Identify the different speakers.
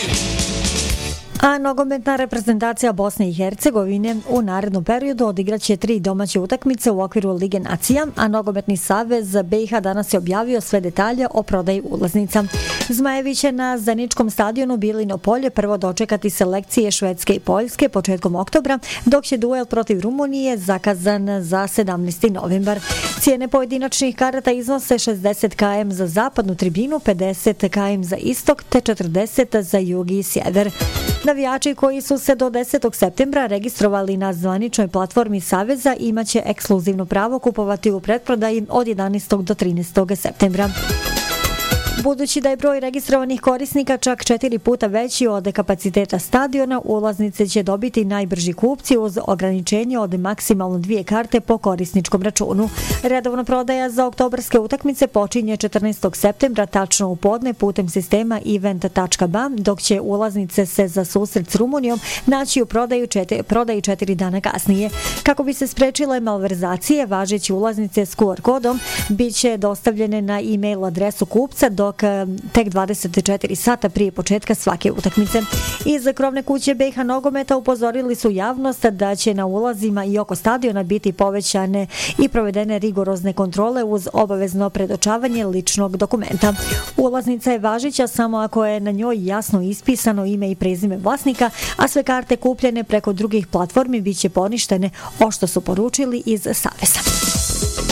Speaker 1: A nogometna reprezentacija Bosne i Hercegovine u narednom periodu odigraće 3 domaće utakmice u okviru Lige nacija, a Nogometni savez BiH danas je objavio sve detalje o prodaji ulaznica. Zmajevi će na Zeničkom stadionu Bilino polje prvo dočekati selekcije Švedske i Poljske početkom oktobra, dok će duel protiv Rumunije zakazan za 17. novembar. Cijene pojedinačnih karata iznose 60 km za zapadnu tribinu, 50 km za istok te 40 za jug i sjever. Navijači koji su se do 10. septembra registrovali na zvaničnoj platformi Saveza imaće ekskluzivno pravo kupovati u pretprodaji od 11. do 13. septembra. Budući da je broj registrovanih korisnika čak 4 puta veći od kapaciteta stadiona, ulaznice će dobiti najbrži kupci uz ograničenje od maksimalno 2 karte po korisničkom računu. Redovna prodaja za oktobarske utakmice počinje 14. septembra tačno u podne putem sistema event.ba, dok će ulaznice se za susret s Rumunijom naći u prodaji 4 dana kasnije. Kako bi se sprečile malverzacije, važeće ulaznice s QR kodom biće dostavljene na e-mail adresu kupca, dok tek 24 sata prije početka svake utakmice. Iz krovne kuće BiH nogometa upozorili su javnost da će na ulazima i oko stadiona biti povećane i provedene rigorozne kontrole uz obavezno predočavanje ličnog dokumenta. Ulaznica je važeća samo ako je na njoj jasno ispisano ime i prezime vlasnika, a sve karte kupljene preko drugih platformi biće poništene, o što su poručili iz Saveza.